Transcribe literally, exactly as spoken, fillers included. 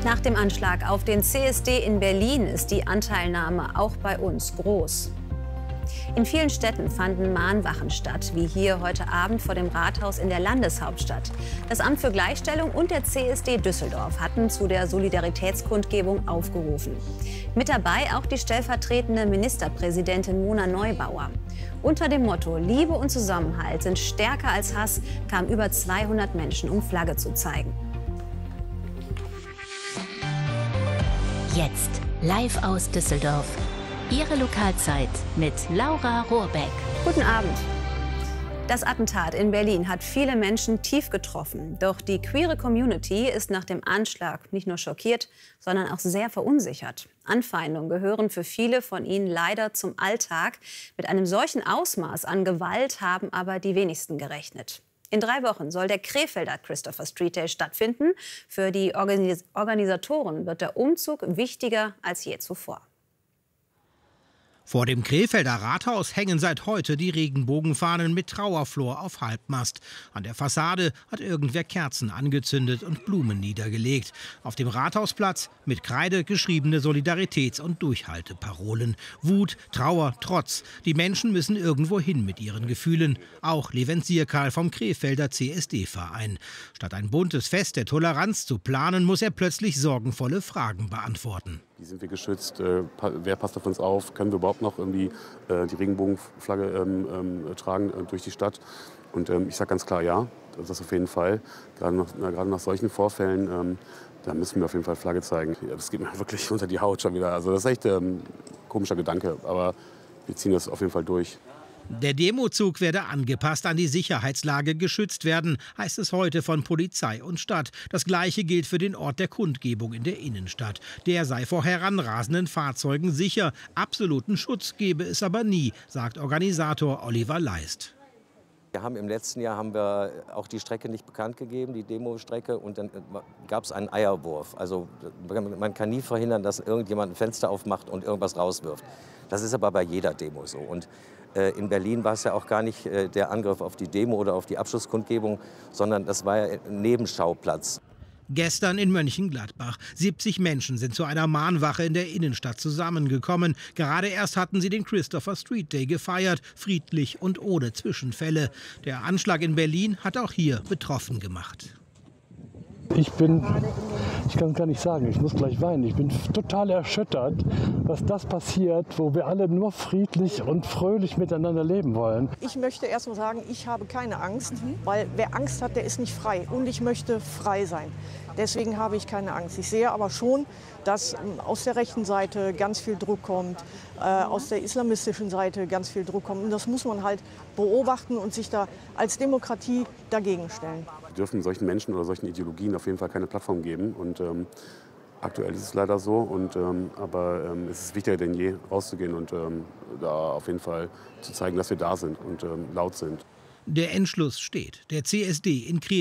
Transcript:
Nach dem Anschlag auf den C S D in Berlin ist die Anteilnahme auch bei uns groß. In vielen Städten fanden Mahnwachen statt, wie hier heute Abend vor dem Rathaus in der Landeshauptstadt. Das Amt für Gleichstellung und der C S D Düsseldorf hatten zu der Solidaritätskundgebung aufgerufen. Mit dabei auch die stellvertretende Ministerpräsidentin Mona Neubauer. Unter dem Motto Liebe und Zusammenhalt sind stärker als Hass kamen über zweihundert Menschen, um Flagge zu zeigen. Jetzt live aus Düsseldorf. Ihre Lokalzeit mit Laura Rohrbeck. Guten Abend. Das Attentat in Berlin hat viele Menschen tief getroffen. Doch die queere Community ist nach dem Anschlag nicht nur schockiert, sondern auch sehr verunsichert. Anfeindungen gehören für viele von ihnen leider zum Alltag. Mit einem solchen Ausmaß an Gewalt haben aber die wenigsten gerechnet. In drei Wochen soll der Krefelder Christopher Street Day stattfinden. Für die Organis- Organisatoren wird der Umzug wichtiger als je zuvor. Vor dem Krefelder Rathaus hängen seit heute die Regenbogenfahnen mit Trauerflor auf Halbmast. An der Fassade hat irgendwer Kerzen angezündet und Blumen niedergelegt. Auf dem Rathausplatz mit Kreide geschriebene Solidaritäts- und Durchhalteparolen. Wut, Trauer, Trotz. Die Menschen müssen irgendwo hin mit ihren Gefühlen. Auch Levent Sierkal vom Krefelder C S D-Verein. Statt ein buntes Fest der Toleranz zu planen, muss er plötzlich sorgenvolle Fragen beantworten. Wie sind wir geschützt? Äh, wer passt auf uns auf? Können wir überhaupt noch irgendwie äh, die Regenbogenflagge ähm, ähm, tragen äh, durch die Stadt? Und ähm, ich sage ganz klar, ja, das auf jeden Fall. Gerade nach, na, gerade nach solchen Vorfällen, ähm, da müssen wir auf jeden Fall Flagge zeigen. Ja, das geht mir wirklich unter die Haut schon wieder. Also das ist echt ein ähm, komischer Gedanke, aber wir ziehen das auf jeden Fall durch. Der Demozug werde angepasst an die Sicherheitslage geschützt werden, heißt es heute von Polizei und Stadt. Das Gleiche gilt für den Ort der Kundgebung in der Innenstadt. Der sei vor heranrasenden Fahrzeugen sicher. Absoluten Schutz gebe es aber nie, sagt Organisator Oliver Leist. Wir haben im letzten Jahr haben wir auch die Strecke nicht bekannt gegeben, die Demostrecke, und dann gab es einen Eierwurf. Also man kann nie verhindern, dass irgendjemand ein Fenster aufmacht und irgendwas rauswirft. Das ist aber bei jeder Demo so. Und äh, in Berlin war es ja auch gar nicht äh, der Angriff auf die Demo oder auf die Abschlusskundgebung, sondern das war ja ein Nebenschauplatz. Gestern in Mönchengladbach. siebzig Menschen sind zu einer Mahnwache in der Innenstadt zusammengekommen. Gerade erst hatten sie den Christopher Street Day gefeiert, friedlich und ohne Zwischenfälle. Der Anschlag in Berlin hat auch hier betroffen gemacht. Ich bin, ich kann es gar nicht sagen, ich muss gleich weinen. Ich bin total erschüttert, was das passiert, wo wir alle nur friedlich und fröhlich miteinander leben wollen. Ich möchte erst mal sagen, ich habe keine Angst, weil wer Angst hat, der ist nicht frei. Und ich möchte frei sein. Deswegen habe ich keine Angst. Ich sehe aber schon, dass aus der rechten Seite ganz viel Druck kommt, äh, aus der islamistischen Seite ganz viel Druck kommt. Und das muss man halt beobachten und sich da als Demokratie dagegen stellen. Wir dürfen solchen Menschen oder solchen Ideologien auf jeden Fall keine Plattform geben. Und ähm, aktuell ist es leider so. Und, ähm, aber ähm, es ist wichtiger denn je, rauszugehen und ähm, da auf jeden Fall zu zeigen, dass wir da sind und ähm, laut sind. Der Entschluss steht. Der C S D in Krefeld